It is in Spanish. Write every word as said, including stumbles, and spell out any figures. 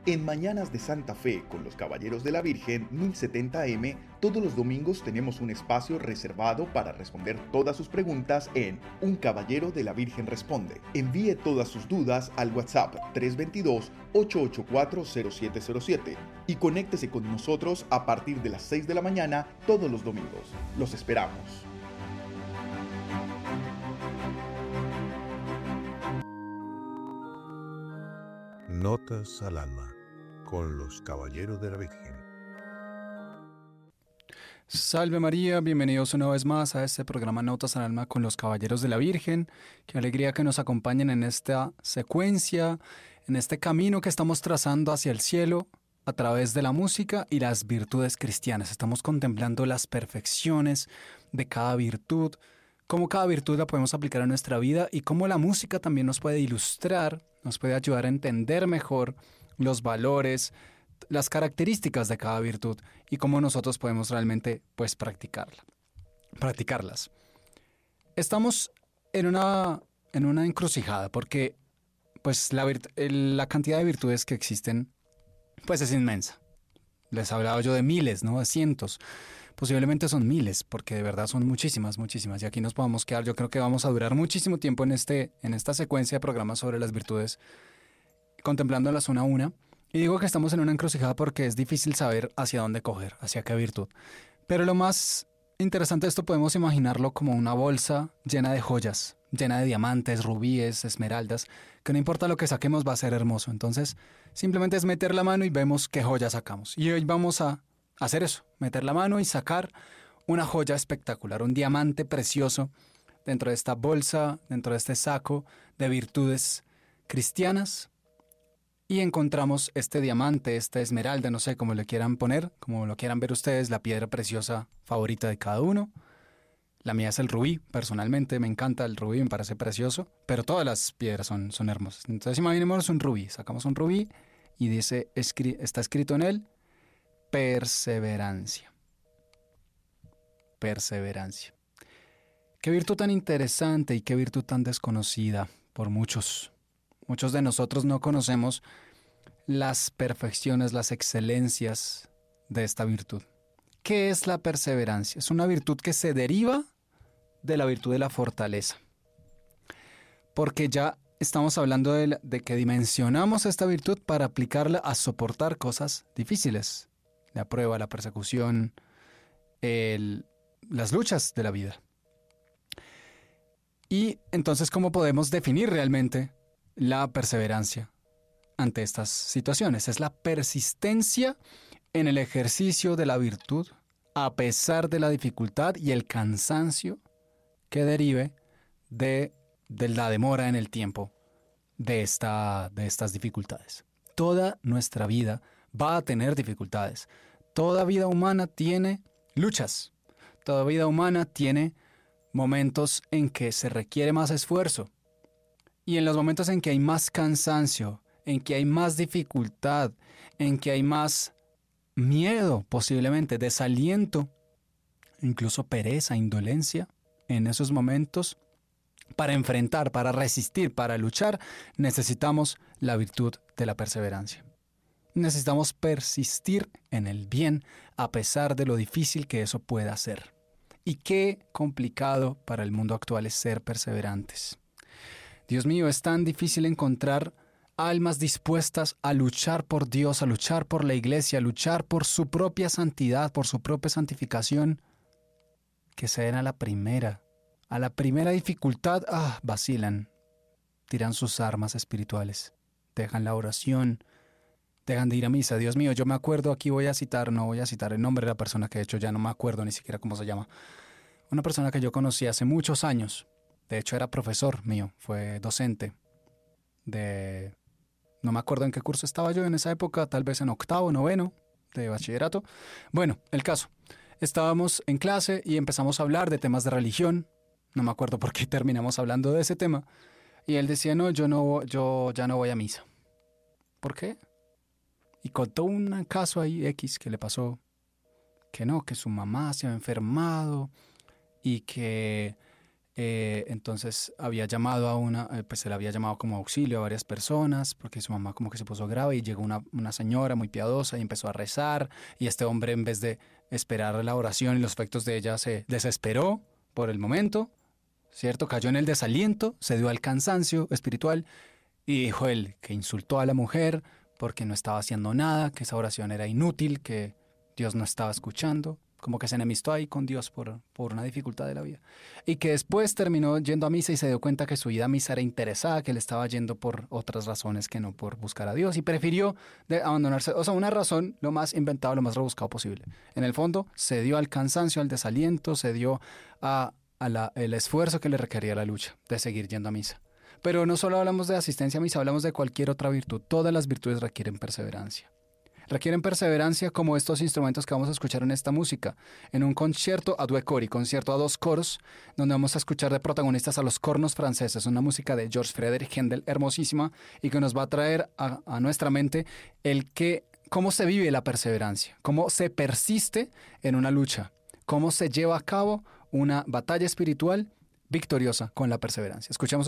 En Mañanas de Santa Fe con los Caballeros de la Virgen mil setenta A M, todos los domingos tenemos un espacio reservado para responder todas sus preguntas en Un Caballero de la Virgen Responde. Envíe todas sus dudas al WhatsApp tres dos dos, ocho ocho cuatro, cero siete cero siete y conéctese con nosotros a partir de las seis de la mañana todos los domingos. Los esperamos. Notas al alma con los Caballeros de la Virgen. Salve María, bienvenidos una vez más a este programa Notas al alma con los Caballeros de la Virgen. Qué alegría que nos acompañen en esta secuencia, en este camino que estamos trazando hacia el cielo a través de la música y las virtudes cristianas. Estamos contemplando las perfecciones de cada virtud, cómo cada virtud la podemos aplicar a nuestra vida y cómo la música también nos puede ilustrar, nos puede ayudar a entender mejor los valores, las características de cada virtud y cómo nosotros podemos realmente pues practicarla, practicarlas. Estamos en una, en una encrucijada porque pues la, virt- el- la cantidad de virtudes que existen pues es inmensa. Les hablaba yo de miles, ¿no? De cientos. Posiblemente son miles, porque de verdad son muchísimas, muchísimas. Y aquí nos podemos quedar. Yo creo que vamos a durar muchísimo tiempo en, este, en esta secuencia de programas sobre las virtudes, contemplándolas una a una. Y digo que estamos en una encrucijada porque es difícil saber hacia dónde coger, hacia qué virtud. Pero lo más interesante de esto podemos imaginarlo como una bolsa llena de joyas, llena de diamantes, rubíes, esmeraldas, que no importa lo que saquemos va a ser hermoso. Entonces, simplemente es meter la mano y vemos qué joya sacamos. Y hoy vamos a hacer eso, meter la mano y sacar una joya espectacular, un diamante precioso dentro de esta bolsa, dentro de este saco de virtudes cristianas. Y encontramos este diamante, esta esmeralda, no sé cómo le quieran poner, como lo quieran ver ustedes, la piedra preciosa favorita de cada uno. La mía es el rubí, personalmente me encanta el rubí, me parece precioso, pero todas las piedras son, son hermosas. Entonces imaginémonos un rubí, sacamos un rubí y dice, escri- está escrito en él, perseverancia. Perseverancia. Qué virtud tan interesante y qué virtud tan desconocida por muchos. Muchos de nosotros no conocemos las perfecciones, las excelencias de esta virtud. ¿Qué es la perseverancia? Es una virtud que se deriva de la virtud de la fortaleza. Porque ya estamos hablando de, la, de que dimensionamos esta virtud para aplicarla a soportar cosas difíciles. La prueba, la persecución, el, las luchas de la vida. Y entonces, ¿cómo podemos definir realmente la perseverancia ante estas situaciones? Es la persistencia en el ejercicio de la virtud a pesar de la dificultad y el cansancio que derive de, de la demora en el tiempo de, esta, de estas dificultades. Toda nuestra vida va a tener dificultades. Toda vida humana tiene luchas. Toda vida humana tiene momentos en que se requiere más esfuerzo. Y en los momentos en que hay más cansancio, en que hay más dificultad, en que hay más miedo, posiblemente desaliento, incluso pereza, indolencia, en esos momentos, para enfrentar, para resistir, para luchar, necesitamos la virtud de la perseverancia. Necesitamos persistir en el bien a pesar de lo difícil que eso pueda ser. Y qué complicado para el mundo actual es ser perseverantes. Dios mío, es tan difícil encontrar almas dispuestas a luchar por Dios, a luchar por la iglesia, a luchar por su propia santidad, por su propia santificación, que se den a la primera, a la primera dificultad, ah, vacilan, tiran sus armas espirituales, dejan la oración, dejan de ir a misa. Dios mío, yo me acuerdo, aquí voy a citar, no voy a citar el nombre de la persona que de hecho ya no me acuerdo ni siquiera cómo se llama, una persona que yo conocí hace muchos años. De hecho, era profesor mío, fue docente de... No me acuerdo en qué curso estaba yo en esa época, tal vez en octavo, noveno de bachillerato. Bueno, el caso. Estábamos en clase y empezamos a hablar de temas de religión. No me acuerdo por qué terminamos hablando de ese tema. Y él decía, no, yo, no, yo ya no voy a misa. ¿Por qué? Y contó un caso ahí X que le pasó, que no, que su mamá se había enfermado y que Eh, entonces había llamado a una, eh, pues se le había llamado como auxilio a varias personas porque su mamá como que se puso grave y llegó una, una señora muy piadosa y empezó a rezar y este hombre en vez de esperar la oración y los efectos de ella se desesperó por el momento, ¿cierto? Cayó en el desaliento, se dio al cansancio espiritual y dijo él que insultó a la mujer porque no estaba haciendo nada, que esa oración era inútil, que Dios no estaba escuchando. Como que se enemistó ahí con Dios por, por una dificultad de la vida. Y que después terminó yendo a misa y se dio cuenta que su ida a misa era interesada, que él estaba yendo por otras razones que no por buscar a Dios. Y prefirió de abandonarse. O sea, una razón lo más inventado, lo más rebuscado posible. En el fondo, se dio al cansancio, al desaliento, se dio a, a la, el esfuerzo que le requería la lucha de seguir yendo a misa. Pero no solo hablamos de asistencia a misa, hablamos de cualquier otra virtud. Todas las virtudes requieren perseverancia. Requieren perseverancia como estos instrumentos que vamos a escuchar en esta música. En un concierto a due cori, concierto a dos coros, donde vamos a escuchar de protagonistas a los cornos franceses, una música de George Frédéric Händel hermosísima y que nos va a traer a, a nuestra mente el que, cómo se vive la perseverancia, cómo se persiste en una lucha, cómo se lleva a cabo una batalla espiritual victoriosa con la perseverancia. Escuchamos